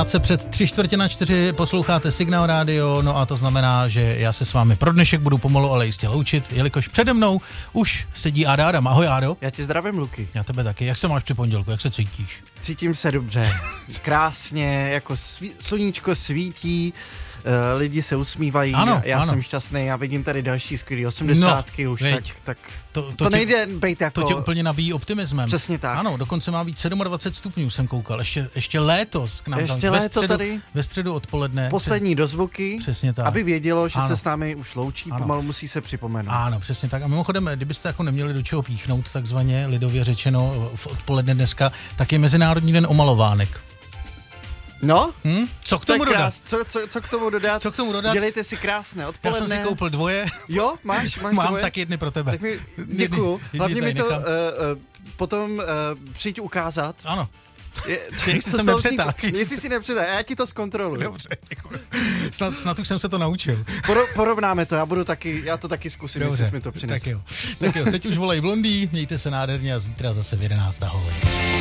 Krátce před 3:45 posloucháte Signál Radio, no a to znamená, že já se s vámi pro dnešek budu pomalu, ale jistě loučit, jelikož přede mnou už sedí Áda Adam. Ahoj, Ádo. Já tě zdravím, Luky. Já tebe taky. Jak se máš při pondělku, jak se cítíš? Cítím se dobře. Krásně, jako sluníčko svítí, lidi se usmívají, ano, já jsem šťastný, já vidím tady další skvělý 80 už, tak to nejde být jako... To tě úplně nabíjí optimismem. Přesně tak. Ano, dokonce má být 27 stupňů, jsem koukal, ještě létos k nám ještě tam, léto tady. Ve středu odpoledne. Poslední dozvuky, přesně tak. Aby vědělo, že se s námi už loučí, pomalu musí se připomenout. Ano, přesně tak. A mimochodem, kdybyste jako neměli do čeho píchnout, takzvaně lidově řečeno v odpoledne dneska, tak je Mezinárodní den omalovánek. No? Co k tomu dodat? Co k tomu dodat? Co k tomu dodat? Dělejte si krásné odpoledne. Já jsem si koupil 2. Jo, máš Mám dvoje? tak jedny pro tebe. Tak děkuju. Hlavně mi to potom přijď ukázat. Ano. Jak jsem nepřetáhl. Jestli si nepřetáhl, já ti to zkontroluji. Dobře, děkuji. Snad už jsem se to naučil. Porovnáme to, já to taky zkusím, dobře, jestli mi to přines. Tak jo, teď už volej blondý, mějte se nádherně a zítra zase v 11. Ahoj.